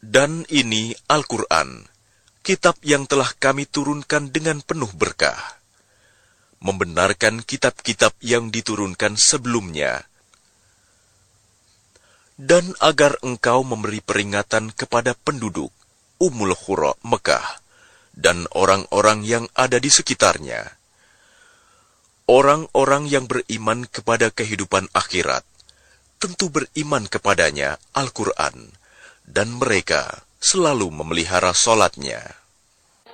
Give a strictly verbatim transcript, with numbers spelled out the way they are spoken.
Dan ini Al-Quran, kitab yang telah kami turunkan dengan penuh berkah, membenarkan kitab-kitab yang diturunkan sebelumnya, dan agar engkau memberi peringatan kepada penduduk Ummul Qura Mekah dan orang-orang yang ada di sekitarnya, orang-orang yang beriman kepada kehidupan akhirat, tentu beriman kepadanya Al-Quran, dan mereka selalu memelihara solatnya.